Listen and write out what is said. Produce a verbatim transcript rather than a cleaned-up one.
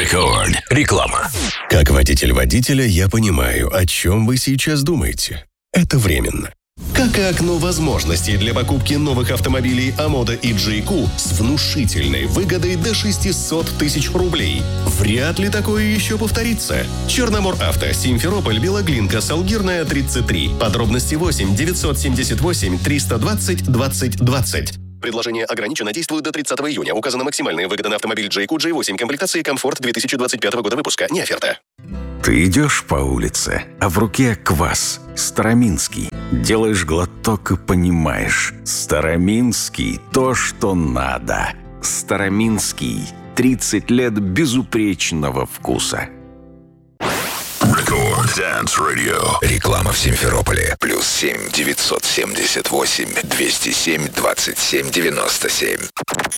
Рекорд. Реклама. Как водитель водителя я понимаю, о чем вы сейчас думаете. Это временно. Как и окно возможностей для покупки новых автомобилей Амода и джей кью с внушительной выгодой до шестьсот тысяч рублей. Вряд ли такое еще повторится. Черномор Авто, Симферополь, Белоглинка, Салгирная, тридцать три. Подробности восемь девятьсот семьдесят восемь триста двадцать двадцать двадцать. Предложение ограничено, действует до тридцатого июня. Указана максимальная выгода на автомобиль джей кью джей восемь комплектации «Комфорт» две тысячи двадцать пятого года выпуска. Не оферта. Ты идешь по улице, а в руке квас Староминский. Делаешь глоток и понимаешь, Староминский – то, что надо. Староминский – тридцать лет безупречного вкуса. Рекорд Dance Radio. Реклама в Симферополе. Плюс семь девятьсот семьдесят восемь двести семь двадцать семь девяносто семь.